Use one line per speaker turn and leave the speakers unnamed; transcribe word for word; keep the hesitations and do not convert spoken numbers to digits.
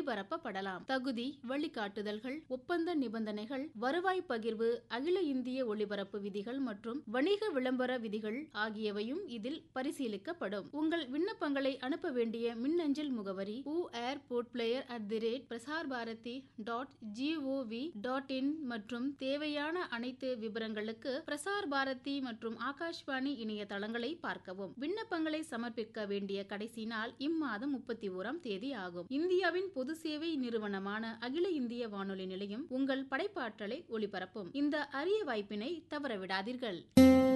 ஒளிபரப்பப்படலாம். தகுதி, வழிகாட்டுதல்கள், ஒப்பந்த நிபந்தனைகள், வருவாய் பகிர்வு, அகில இந்திய ஒளிபரப்பு விதிகள் மற்றும் வணிக விளம்பர விதிகள் ஆகியவையும் இதில் பரிசீலிக்கப்படும். உங்கள் விண்ணப்பங்களை அனுப்ப வேண்டிய மின்னஞ்சல் முகவரி ஊ ஏர் board player at the rate Prasar Bharathi dot gov dot in மற்றும் தேவையான அனைத்து விவரங்களுக்கு பிரசார் பாரதி மற்றும் ஆகாஷ்வாணி இணையதளங்களை பார்க்கவும். விண்ணப்பங்களை சமர்ப்பிக்க வேண்டிய கடைசி நாள் இம்மாதம் முப்பத்தி ஓராம் தேதி ஆகும். இந்தியாவின் பொது சேவை நிறுவனமான அகில இந்திய வானொலி நிலையம் உங்கள் படைப்பாற்றலை ஒளிபரப்பும் இந்த அரிய வாய்ப்பினை தவறவிடாதீர்கள்.